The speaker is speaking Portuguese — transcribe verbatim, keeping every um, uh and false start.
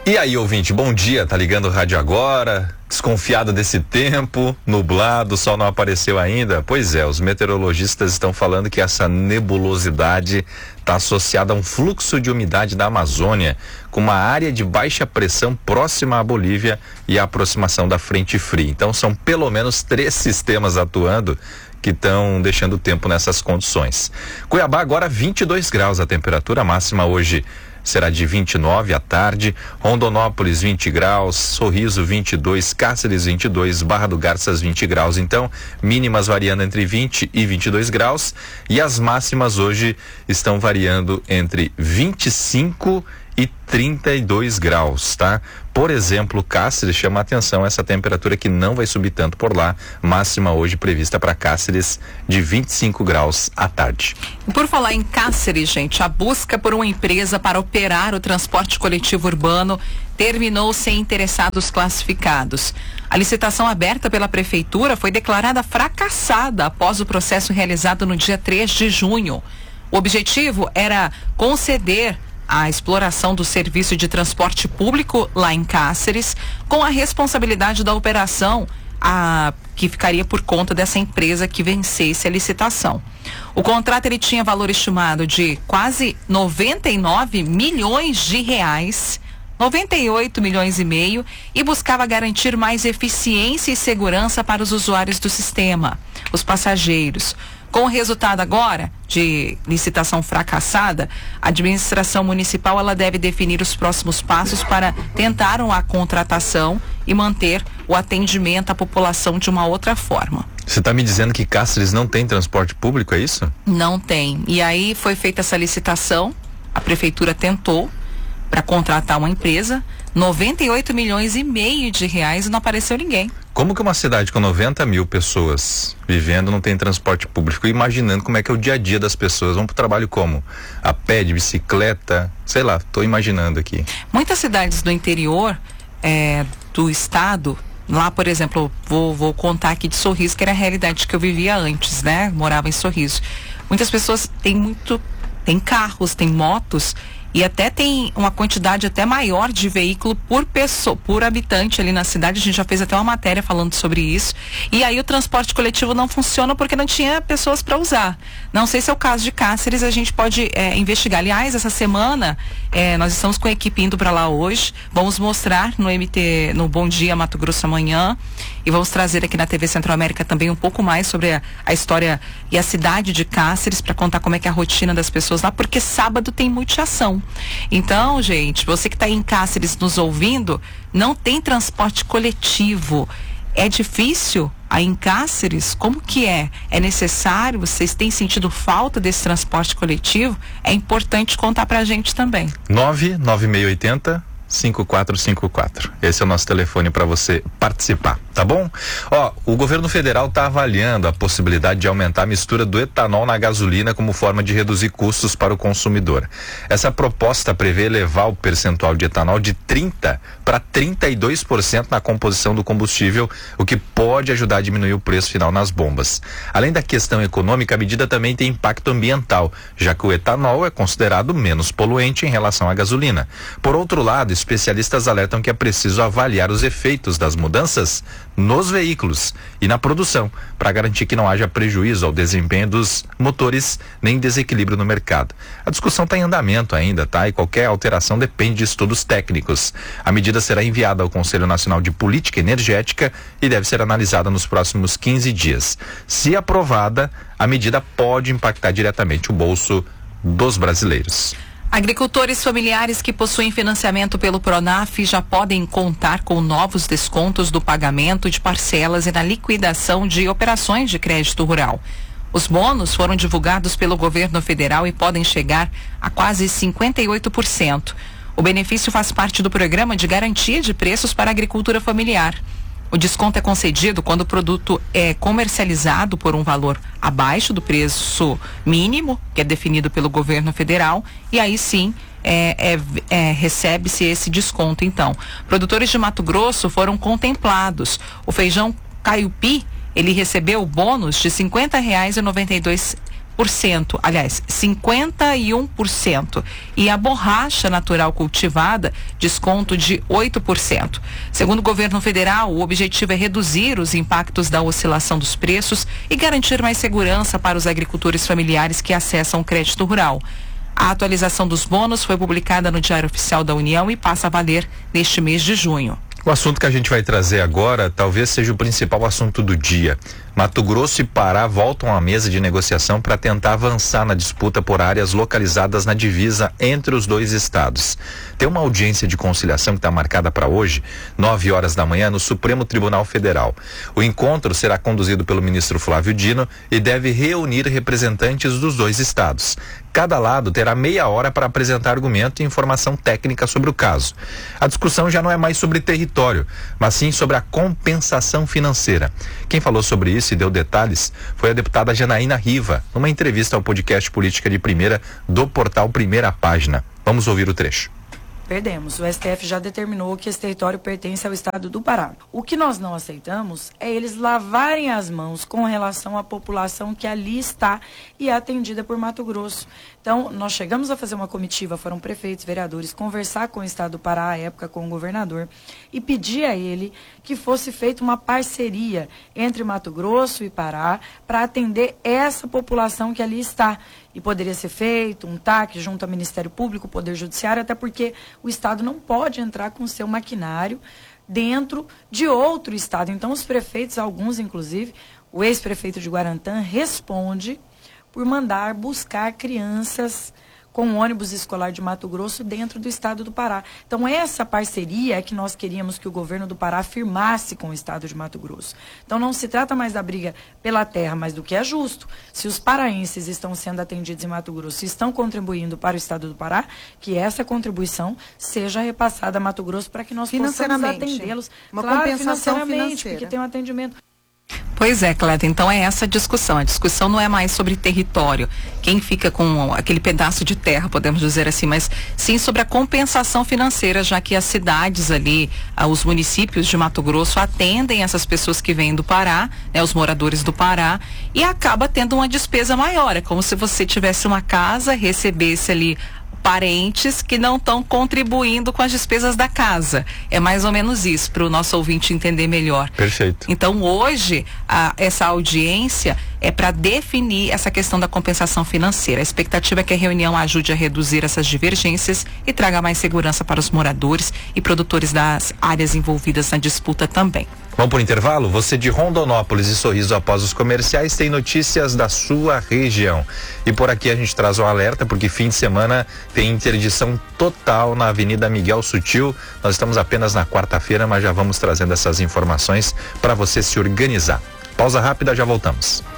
E aí, ouvinte, bom dia, tá ligando o rádio agora, desconfiado desse tempo, nublado, o sol não apareceu ainda? Pois é, os meteorologistas estão falando que essa nebulosidade está associada a um fluxo de umidade da Amazônia, com uma área de baixa pressão próxima à Bolívia e a aproximação da frente fria. Então são pelo menos três sistemas atuando que estão deixando o tempo nessas condições. Cuiabá agora vinte e dois graus, a temperatura máxima hoje será de vinte e nove à tarde, Rondonópolis vinte graus, Sorriso vinte e dois, Cáceres vinte e dois, Barra do Garças vinte graus. Então, mínimas variando entre vinte e vinte e dois graus e as máximas hoje estão variando entre vinte e cinco e trinta e dois graus, tá? Por exemplo, Cáceres chama a atenção essa temperatura que não vai subir tanto por lá, máxima hoje prevista para Cáceres de vinte e cinco graus à tarde. Por falar em Cáceres, gente, a busca por uma empresa para operar o transporte coletivo urbano terminou sem interessados classificados. A licitação aberta pela prefeitura foi declarada fracassada após o processo realizado no dia três de junho. O objetivo era conceder a exploração do serviço de transporte público lá em Cáceres, com a responsabilidade da operação a, que ficaria por conta dessa empresa que vencesse a licitação. O contrato ele tinha valor estimado de quase noventa e nove milhões de reais, noventa e oito milhões e meio, e buscava garantir mais eficiência e segurança para os usuários do sistema, os passageiros. Com o resultado agora de licitação fracassada, a administração municipal ela deve definir os próximos passos para tentar a contratação e manter o atendimento à população de uma outra forma. Você está me dizendo que Cáceres não tem transporte público, é isso? Não tem. E aí foi feita essa licitação, a prefeitura tentou para contratar uma empresa, noventa e oito milhões e meio de reais e não apareceu ninguém. Como que uma cidade com noventa mil pessoas vivendo não tem transporte público? Fico imaginando como é que é o dia a dia das pessoas. Vão pro trabalho como? A pé, de bicicleta? Sei lá, tô imaginando aqui. Muitas cidades do interior é, do estado, lá, por exemplo, vou, vou contar aqui de Sorriso, que era a realidade que eu vivia antes, né? Morava em Sorriso. Muitas pessoas têm muito, têm carros, têm motos, e até tem uma quantidade até maior de veículo por pessoa, por habitante ali na cidade. A gente já fez até uma matéria falando sobre isso. E aí o transporte coletivo não funciona porque não tinha pessoas para usar. Não sei se é o caso de Cáceres, a gente pode é, investigar. Aliás, essa semana é, nós estamos com a equipe indo para lá hoje. Vamos mostrar no M T, no Bom Dia Mato Grosso amanhã. E vamos trazer aqui na T V Centro-América também um pouco mais sobre a, a história e a cidade de Cáceres, para contar como é que é a rotina das pessoas lá, porque sábado tem multiação. Então, gente, você que está em Cáceres nos ouvindo, não tem transporte coletivo. É difícil aí em Cáceres? Como que é? É necessário? Vocês têm sentido falta desse transporte coletivo? É importante contar pra gente também. nove nove seis oito zero cinco quatro cinco quatro. Esse é o nosso telefone para você participar, tá bom? Ó, o governo federal está avaliando a possibilidade de aumentar a mistura do etanol na gasolina como forma de reduzir custos para o consumidor. Essa proposta prevê elevar o percentual de etanol de trinta para trinta e dois por cento na composição do combustível, o que pode ajudar a diminuir o preço final nas bombas. Além da questão econômica, a medida também tem impacto ambiental, já que o etanol é considerado menos poluente em relação à gasolina. Por outro lado, especialistas alertam que é preciso avaliar os efeitos das mudanças nos veículos e na produção, para garantir que não haja prejuízo ao desempenho dos motores nem desequilíbrio no mercado. A discussão está em andamento ainda, tá? E qualquer alteração depende de estudos técnicos. A medida será enviada ao Conselho Nacional de Política Energética e deve ser analisada nos próximos quinze dias. Se aprovada, a medida pode impactar diretamente o bolso dos brasileiros. Agricultores familiares que possuem financiamento pelo Pronaf já podem contar com novos descontos do pagamento de parcelas e na liquidação de operações de crédito rural. Os bônus foram divulgados pelo governo federal e podem chegar a quase cinquenta e oito por cento. O benefício faz parte do programa de garantia de preços para a agricultura familiar. O desconto é concedido quando o produto é comercializado por um valor abaixo do preço mínimo, que é definido pelo governo federal, e aí sim é, é, é, recebe-se esse desconto. Então, produtores de Mato Grosso foram contemplados. O feijão Caiupi, ele recebeu o bônus de cinquenta reais e noventa e dois por cento, aliás, cinquenta e um por cento. E a borracha natural cultivada, desconto de oito por cento. Segundo o governo federal, o objetivo é reduzir os impactos da oscilação dos preços e garantir mais segurança para os agricultores familiares que acessam o crédito rural. A atualização dos bônus foi publicada no Diário Oficial da União e passa a valer neste mês de junho. O assunto que a gente vai trazer agora talvez seja o principal assunto do dia. Mato Grosso e Pará voltam à mesa de negociação para tentar avançar na disputa por áreas localizadas na divisa entre os dois estados. Tem uma audiência de conciliação que está marcada para hoje, nove horas da manhã, no Supremo Tribunal Federal. O encontro será conduzido pelo ministro Flávio Dino e deve reunir representantes dos dois estados. Cada lado terá meia hora para apresentar argumento e informação técnica sobre o caso. A discussão já não é mais sobre território, mas sim sobre a compensação financeira. Quem falou sobre isso e deu detalhes foi a deputada Janaína Riva, numa entrevista ao podcast Política de Primeira do portal Primeira Página. Vamos ouvir o trecho. Perdemos. O S T F já determinou que esse território pertence ao estado do Pará. O que nós não aceitamos é eles lavarem as mãos com relação à população que ali está e é atendida por Mato Grosso. Então, nós chegamos a fazer uma comitiva, foram prefeitos, vereadores, conversar com o estado do Pará, à época com o governador, e pedir a ele que fosse feita uma parceria entre Mato Grosso e Pará para atender essa população que ali está. E poderia ser feito um T A C junto ao Ministério Público, Poder Judiciário, até porque o Estado não pode entrar com seu maquinário dentro de outro Estado. Então, os prefeitos, alguns inclusive, o ex-prefeito de Guarantã responde por mandar buscar crianças com o ônibus escolar de Mato Grosso dentro do estado do Pará. Então, essa parceria é que nós queríamos que o governo do Pará firmasse com o estado de Mato Grosso. Então, não se trata mais da briga pela terra, mas do que é justo. Se os paraenses estão sendo atendidos em Mato Grosso e estão contribuindo para o estado do Pará, que essa contribuição seja repassada a Mato Grosso para que nós possamos atendê-los. Uma claro, compensação financeiramente, financeira. porque tem um atendimento. Pois é, Clélia, então é essa a discussão. A discussão não é mais sobre território, quem fica com aquele pedaço de terra, podemos dizer assim, mas sim sobre a compensação financeira, já que as cidades ali, ah, os municípios de Mato Grosso atendem essas pessoas que vêm do Pará, né, os moradores do Pará, e acaba tendo uma despesa maior. É como se você tivesse uma casa, recebesse ali parentes que não estão contribuindo com as despesas da casa. É mais ou menos isso, para o nosso ouvinte entender melhor. Perfeito. Então, hoje, a, essa audiência é para definir essa questão da compensação financeira. A expectativa é que a reunião ajude a reduzir essas divergências e traga mais segurança para os moradores e produtores das áreas envolvidas na disputa também. Vamos por intervalo? Você de Rondonópolis e Sorriso após os comerciais tem notícias da sua região. E por aqui a gente traz um alerta porque fim de semana tem interdição total na Avenida Miguel Sutil. Nós estamos apenas na quarta-feira, mas já vamos trazendo essas informações para você se organizar. Pausa rápida, já voltamos.